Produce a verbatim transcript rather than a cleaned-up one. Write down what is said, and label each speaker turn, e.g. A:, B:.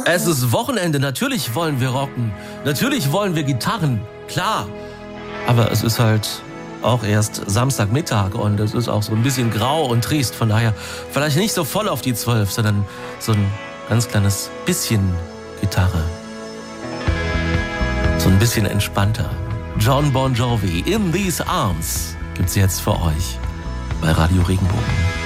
A: Es ist Wochenende, natürlich wollen wir rocken, natürlich wollen wir Gitarren, klar. Aber es ist halt auch erst Samstagmittag und es ist auch so ein bisschen grau und trist. Von daher vielleicht nicht so voll auf die zwölf, sondern so ein ganz kleines bisschen Gitarre. So ein bisschen entspannter. John Bon Jovi, In These Arms, gibt's jetzt für euch bei Radio Regenbogen.